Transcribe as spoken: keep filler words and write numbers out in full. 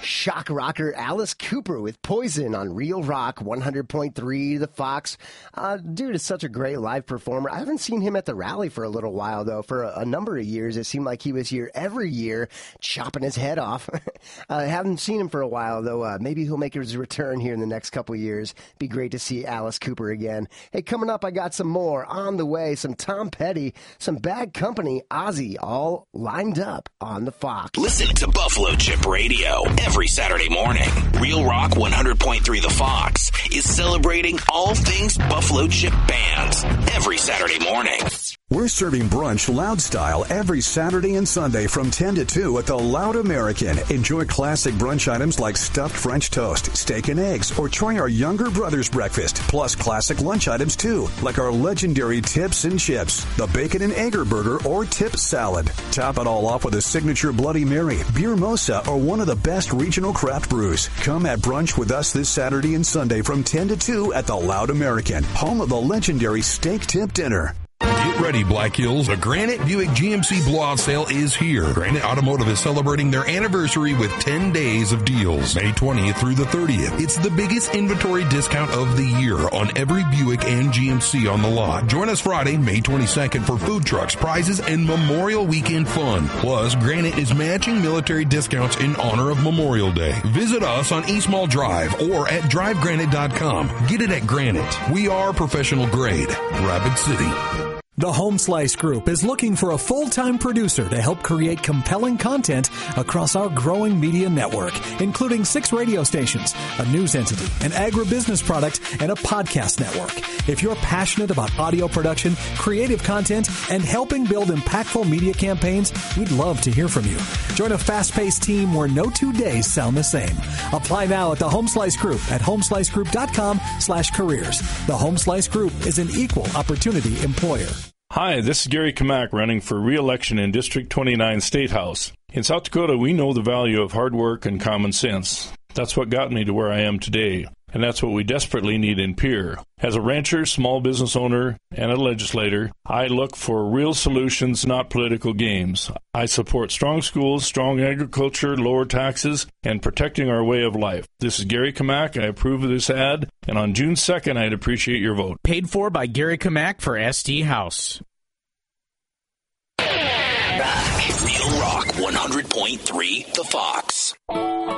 shock rocker Alice Cooper with Poison on Real Rock one hundred point three The Fox. Uh, dude is such a great live performer. I haven't seen him at the rally for a little while, though. For a, a number of years, it seemed like he was here every year chopping his head off. I uh, haven't seen him for a while, though. Uh, maybe he'll make his return here in the next couple of years. Be great to see Alice Cooper again. Hey, coming up, I got some more on the way. Some Tom Petty, some Bad Company, Ozzy, all lined up on the Fox. Listen to Buffalo Chip Radio every Saturday morning. Real Rock one hundred point three The Fox is celebrating all things Buffalo Chip bands every Saturday morning. We're serving brunch loud style every Saturday and Sunday from ten to two at the Loud American. Enjoy classic brunch items like stuffed French toast, steak and eggs, or try our younger brother's breakfast, plus classic lunch items too, like our legendary tips and chips, the bacon and egger burger or tip salad. Top it all off with a signature Bloody Mary, beer mosa, or one of the best regional craft brews. Come at brunch with us this Saturday and Sunday from ten to two at the Loud American, home of the legendary steak tip dinner. Get ready, Black Hills. The Granite Buick G M C blowout sale is here. Granite Automotive is celebrating their anniversary with ten days of deals, May twentieth through the thirtieth. It's the biggest inventory discount of the year on every Buick and G M C on the lot. Join us Friday, May twenty-second for food trucks, prizes, and Memorial Weekend fun. Plus, Granite is matching military discounts in honor of Memorial Day. Visit us on East Mall Drive or at drive granite dot com. Get it at Granite. We are professional grade. Rapid City. The Home Slice Group is looking for a full-time producer to help create compelling content across our growing media network, including six radio stations, a news entity, an agribusiness product, and a podcast network. If you're passionate about audio production, creative content, and helping build impactful media campaigns, we'd love to hear from you. Join a fast-paced team where no two days sound the same. Apply now at the Home Slice Group at homeslicegroup.com slash careers. The Home Slice Group is an equal opportunity employer. Hi, this is Gary Kamak running for re-election in District twenty-nine State House. In South Dakota, we know the value of hard work and common sense. That's what got me to where I am today, and that's what we desperately need in Pierre. As a rancher, small business owner, and a legislator, I look for real solutions, not political games. I support strong schools, strong agriculture, lower taxes, and protecting our way of life. This is Gary Kamak. I approve of this ad, and on June second, I'd appreciate your vote. Paid for by Gary Kamak for S D House. Back. Real Rock one hundred point three The Fox.